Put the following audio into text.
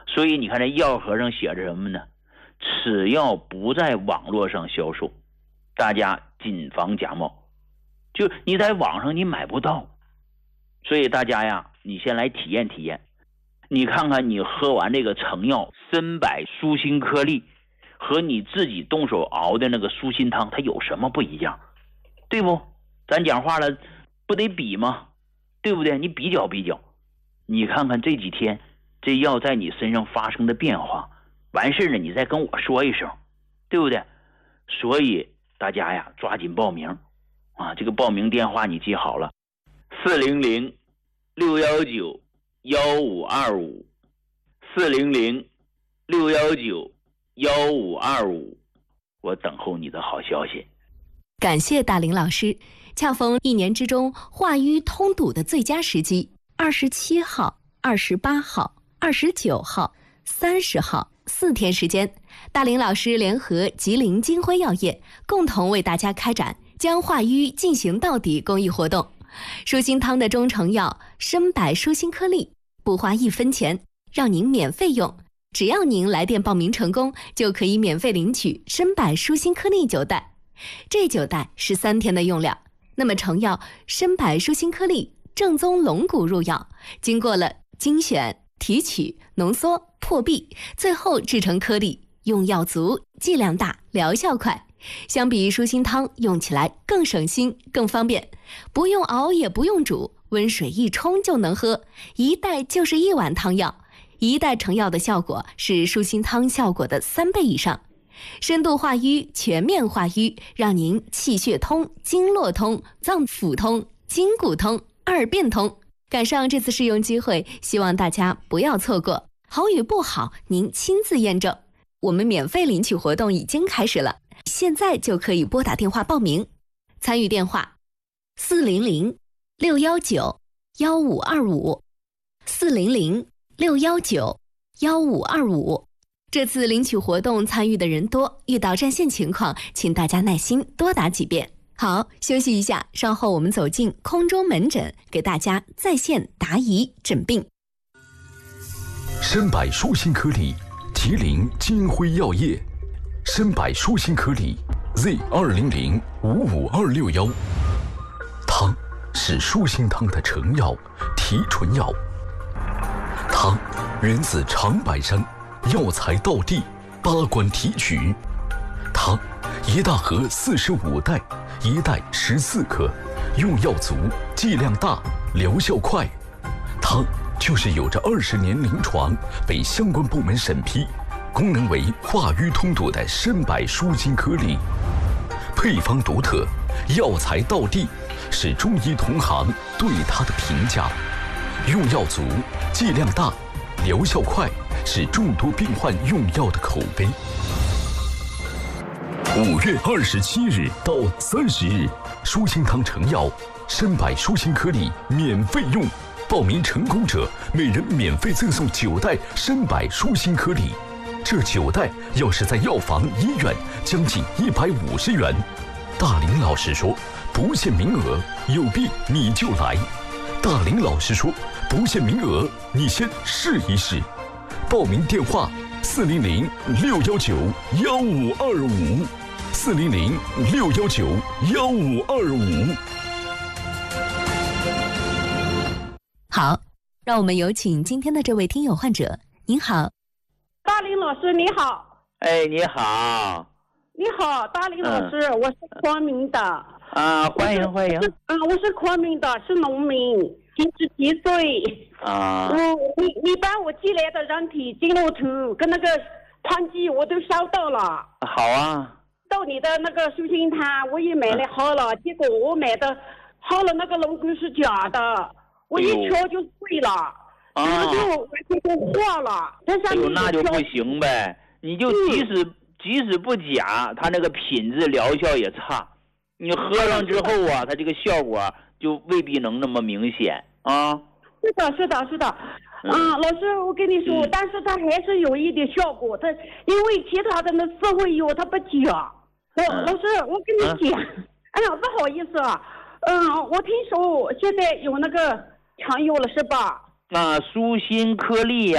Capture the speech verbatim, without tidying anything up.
所以你看这药盒上写着什么呢？此药不在网络上销售，大家谨防假冒。就你在网上你买不到，所以大家呀，你先来体验体验。你看看你喝完这个成药参柏舒心颗粒和你自己动手熬的那个舒心汤，它有什么不一样？对不？咱讲话了，不得比吗？对不对？你比较比较，你看看这几天这药在你身上发生的变化，完事了你再跟我说一声，对不对？所以大家呀，抓紧报名啊！这个报名电话你记好了，四零零六幺九幺五二五，四零零六幺九幺五二五，我等候你的好消息。 感谢大林老师，恰逢一年之中化瘀通堵的最佳时机，二十七号、二十八号、二十九号、三十号四天时间，大林老师联合吉林金辉药业共同为大家开展将化瘀进行到底公益活动。舒心汤的中成药参柏舒心颗粒不花一分钱，让您免费用。只要您来电报名成功，就可以免费领取参柏舒心颗粒九袋。这九袋是三天的用量。那么成药参柏舒心颗粒正宗龙骨入药，经过了精选、提取、浓缩、破壁，最后制成颗粒，用药足，剂量大，疗效快。相比于舒心汤，用起来更省心更方便，不用熬也不用煮，温水一冲就能喝，一袋就是一碗汤药。一袋成药的效果是舒心汤效果的三倍以上，深度化瘀，全面化瘀，让您气血通、经络通、脏腑通、筋骨通，二便通。赶上这次试用机会，希望大家不要错过。好与不好，您亲自验证。我们免费领取活动已经开始了，现在就可以拨打电话报名。参与电话：四零零六幺九幺五二五，四零零六幺九幺五二五。这次领取活动参与的人多，遇到占线情况，请大家耐心多打几遍。好，休息一下，稍后我们走进空中门诊，给大家在线答疑诊病。 参柏舒心颗粒，吉林金辉药业。参柏舒心颗粒 Z 二零零五五二六幺。汤是舒心汤的成药、提纯药。汤源自长白山，药材道地，八关提取。汤一大盒四十五袋，一袋十四克，用药足，剂量大，疗效快。汤就是有着二十年临床，被相关部门审批，功能为化瘀通堵的参柏舒心颗粒。配方独特，药材道地，是中医同行对它的评价。用药足，剂量大，疗效快，是众多病患用药的口碑。五月二十七日到三十日，舒心汤成药参柏舒心颗粒免费用，报名成功者每人免费赠送九袋参柏舒心颗粒。这九袋要是在药房、医院，将近一百五十元。大林老师说，不限名额，有病你就来。大林老师说，不限名额，你先试一试。报名电话：四零零六幺九幺五二五，四零零六幺九幺五二五。 好，让我们有请今天的这位听友患者。您好， 大林老师，你好。 哎，你好。 你好，大林老师，嗯、我是昆明的。 啊，欢迎欢迎。 啊，我是昆明的，是农民，七十几岁。 啊。 我你你把我寄来的人体经络图跟那个汤剂我都收到了。 好啊。 到你的那个舒心汤我也买来喝了，啊、结果我买的喝了那个龙骨是假的，我一敲就碎了，然后、哎、就完全就化了。这上面那就不行呗，你就即使、嗯、即使不假，它那个品质疗效也差。你喝上之后啊，它这个效果就未必能那么明显啊。 是的，是的，是的。嗯，啊、老师，我跟你说、嗯，但是它还是有一点效果。它因为其他的那社会药它不假。我、嗯、老师，我跟你讲，嗯、哎呀，不好意思啊。嗯，我听说现在有那个成药了，是吧？ 那舒心颗粒呀、啊。